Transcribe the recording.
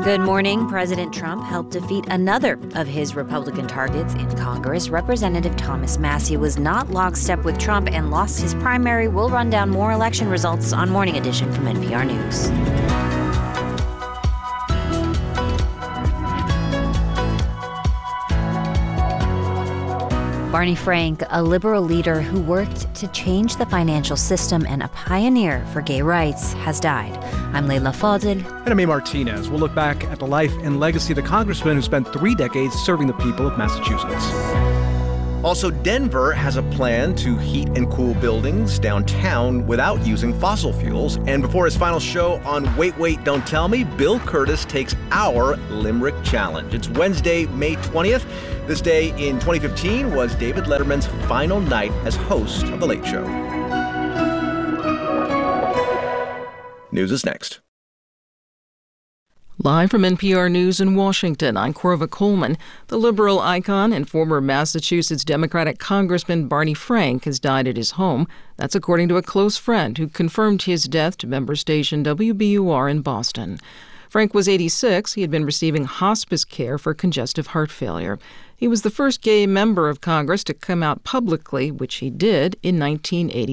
Good morning. President Trump helped defeat another of his Republican targets in Congress. Representative Thomas Massie was not lockstep with Trump and lost his primary. We'll run down more election results on Morning Edition from NPR News. Barney Frank, a liberal leader who worked to change the financial system and a pioneer for gay rights, has died. I'm Leila Fadel. And I'm A. Martinez. We'll look back at the life and legacy of the congressman who spent 3 decades serving the people of Massachusetts. Also, Denver has a plan to heat and cool buildings downtown without using fossil fuels. And before his final show on Wait, Wait, Don't Tell Me, Bill Curtis takes our Limerick Challenge. It's Wednesday, May 20th. This day in 2015 was David Letterman's final night as host of The Late Show. News is next. Live from NPR News in Washington, I'm Corva Coleman. The liberal icon and former Massachusetts Democratic Congressman Barney Frank has died at his home. That's according to a close friend who confirmed his death to member station WBUR in Boston. Frank was 86. He had been receiving hospice care for congestive heart failure. He was the first gay member of Congress to come out publicly, which he did in 1980.